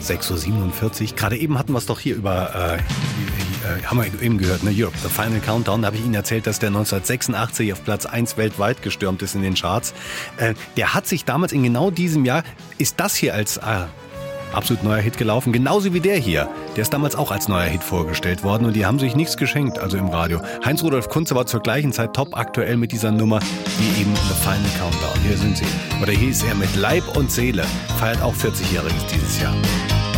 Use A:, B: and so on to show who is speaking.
A: 6:47 Uhr. Gerade eben hatten wir es doch hier über, haben wir eben gehört, ne? Europe, The Final Countdown. Da habe ich Ihnen erzählt, dass der 1986 auf Platz 1 weltweit gestürmt ist in den Charts. Der hat sich damals in genau diesem Jahr, ist das hier als absolut neuer Hit gelaufen, genauso wie der hier. Der ist damals auch als neuer Hit vorgestellt worden und die haben sich nichts geschenkt, also im Radio. Heinz-Rudolf Kunze war zur gleichen Zeit top aktuell mit dieser Nummer wie eben The Final Countdown. Hier sind sie. Oder hier ist er mit Leib und Seele. Feiert auch 40-Jähriges dieses Jahr.